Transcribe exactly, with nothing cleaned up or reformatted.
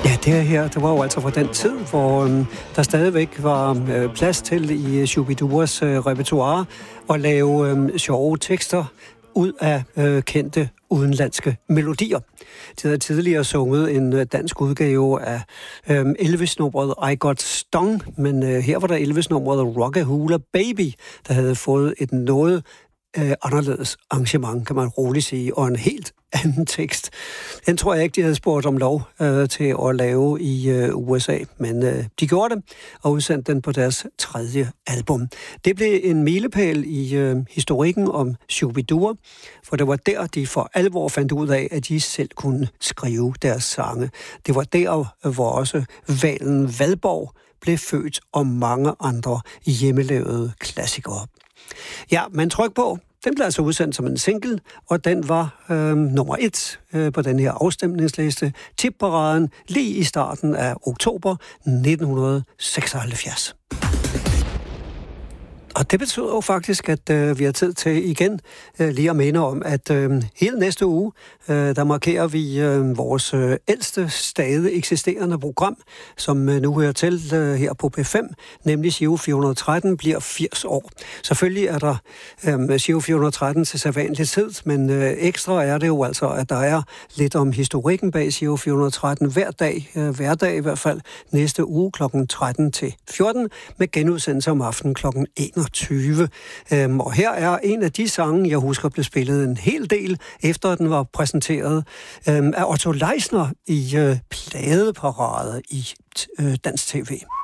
Ja, det her, det var jo altså fra den tid, hvor øhm, der stadigvæk var øh, plads til i Shu-bi-duas øh, repertoire at lave øh, sjove tekster ud af øh, kendte udenlandske melodier. De havde tidligere sunget en øh, dansk udgave af øh, Elvis-nummeret I Got Stung, men øh, her var der Elvis-nummeret Rockahula Baby, der havde fået et noget øh, anderledes arrangement, kan man roligt sige, og en helt anden tekst. Den tror jeg ikke, de havde spurgt om lov øh, til at lave i øh, U S A, men øh, de gjorde det og udsendte den på deres tredje album. Det blev en milepæl i øh, historikken om Shu-bi-dua, for det var der, de for alvor fandt ud af, at de selv kunne skrive deres sange. Det var der, hvor også Valen Valborg blev født, og mange andre hjemmelavede klassikere. Ja, men tryk på. Den blev altså udsendt som en single, og den var øh, nummer et øh, på den her afstemningsliste. Tipparaden lige i starten af oktober nitten seksoghalvfjerds. Og det betyder jo faktisk, at øh, vi har tid til igen øh, lige at minde om, at øh, hele næste uge, øh, der markerer vi øh, vores øh, ældste stadig eksisterende program, som øh, nu hører til øh, her på P fem, nemlig Giro fire hundrede og tretten, bliver firs år. Selvfølgelig er der øh, Giro fire hundrede og tretten til sædvanlig tid, men øh, ekstra er det jo altså, at der er lidt om historikken bag Giro fire hundrede og tretten hver dag, øh, hver dag i hvert fald, næste uge klokken tretten til fjorten, med genudsendelse om aftenen klokken enogtyve. Øhm, og her er en af de sange, jeg husker blev spillet en hel del, efter den var præsenteret øhm, af Otto Leisner i øh, pladeparade i øh, dansk tv.